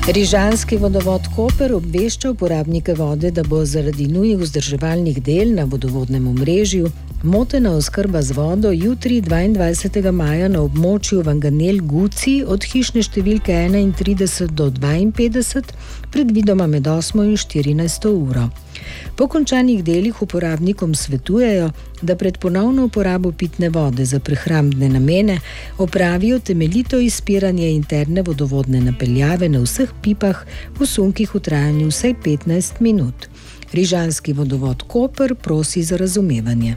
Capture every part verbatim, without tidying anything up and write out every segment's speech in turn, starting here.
Rižanski vodovod Koper obvešča uporabnike vode, da bo zaradi nujnih vzdrževalnih del na vodovodnem omrežju motena oskrba z vodo jutri dvaindvajsetega maja na območju Vanganel-Guci od hišne številke enaintrideset do dvainpetdeset, predvidoma med osmo in štirinajsto uro. Po končanih delih uporabnikom svetujejo, da pred ponovno uporabo pitne vode za prehrambne namene opravijo temeljito izpiranje interne vodovodne napeljave na vseh pipah v sunkih v trajanju vsaj petnajst minut. Rižanski vodovod Koper prosi za razumevanje.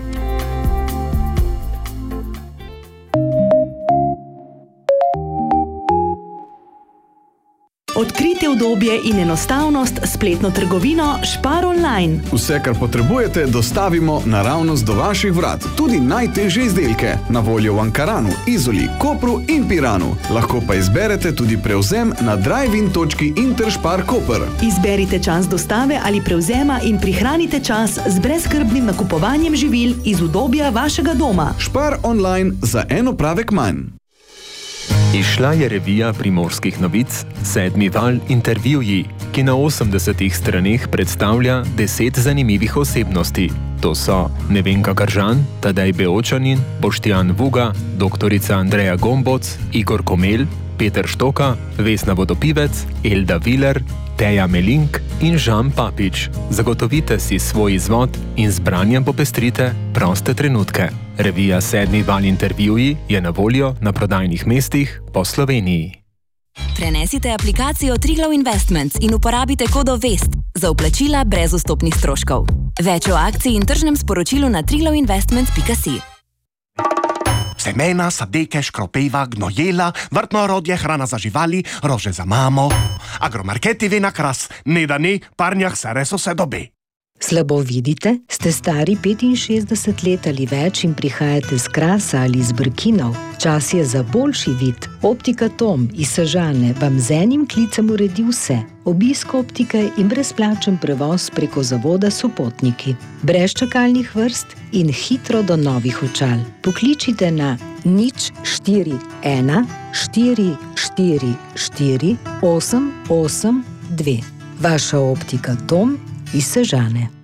Odkrite udobje in enostavnost s spletno trgovino Spar online. Vse, kar potrebujete, dostavimo naravnost do vaših vrat. Tudi najtežje izdelke. Na voljo v Ankaranu, Izoli, Kopru in Piranu. Lahko pa izberete tudi prevzem na drive-in točki Interspar Koper. Izberite čas dostave ali prevzema in prihranite čas z brezskrbnim nakupovanjem živil iz udobja vašega doma. Spar online za en opravek manj. Izšla je revija Primorskih novic Sedmi val intervjuji, ki na osemdesetih straneh predstavlja deset zanimivih osebnosti. To so Nevenka Kržan, Tadej Beočanin, Boštjan Vuga, doktorica Andreja Gomboc, Igor Komel, Peter Štoka, Vesna Vodopivec, Elda Viler, Teja Melink in Žan Papič. Zagotovite si svoj izvod in z branjem popestrite proste trenutke. Revija Sedmi val intervjuji je na voljo na prodajnih mestih po Sloveniji. Prenesite aplikacijo Triglav Investments in uporabite kodo VEST za vplačila brez vstopnih stroškov. Več o akciji in tržnem sporočilu na triglav investments pika si. Semena, sadeke, škropejva, gnojela, vrtno orodje, hrana za živali, rože za mamo. Agromarketi vina kras, ne da ne, parnjah se res vse dobe. Slabo vidite? Ste stari petinšestdeset let ali več in prihajate z Krasa ali z Brkinov? Čas je za boljši vid. Optika Tom iz Sežane vam z enim klicem uredi vse. Obisk optike in brezplačen prevoz preko zavoda Sopotniki. Brez čakalnih vrst in hitro do novih očal. Pokličite na nič štiri ena štiri štiri štiri osem osem dve. Vaša optika Tom iz Sežane.